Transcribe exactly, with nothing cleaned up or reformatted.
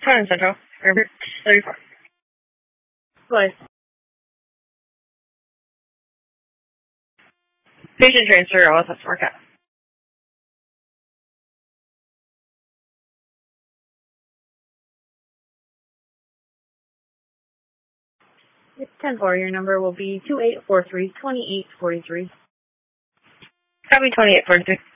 Time Central. Airport thirty-four. Place. Patient transfer, all that's work out. It's ten four. Your number will be two eight four three, two eight four three. Copy twenty-eight forty-three.